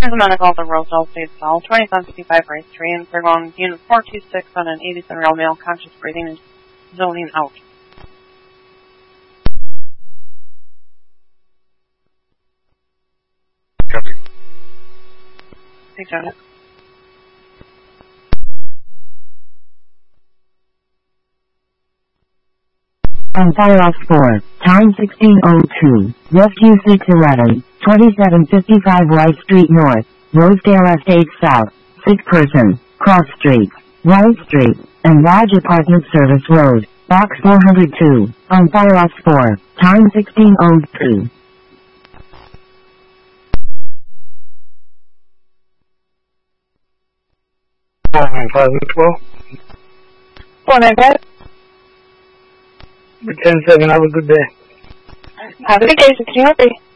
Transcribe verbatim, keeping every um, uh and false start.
Here's a medical at the Roseville State Cell, twenty-seven fifty-five Race three, and they're going unit four two six on an eighty-seven-year-old male, conscious breathing and zoning out. Copy. Hey, Jonah. On Fireoff four, time sixteen oh two, Rescue six eleven, twenty-seven fifty-five White Street North, Rosedale Estate South, sick person, Cross Street, White Street, and Lodge Apartment Service Road, Box four oh two, on Fireoff four, time sixteen oh two. four nine five twelve. four nine five. ten seven, have a good day. Have a good day, sixteen oh three.